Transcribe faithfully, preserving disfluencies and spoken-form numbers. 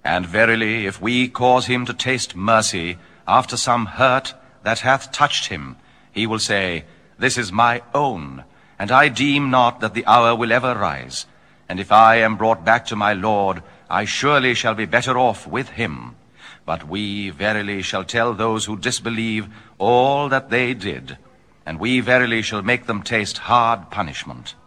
And verily, if we cause him to taste mercy after some hurt that hath touched him, he will say, This is my own, and I deem not that the hour will ever rise. And if I am brought back to my Lord, I surely shall be better off with him. But we verily shall tell those who disbelieve all that they did, and we verily shall make them taste hard punishment.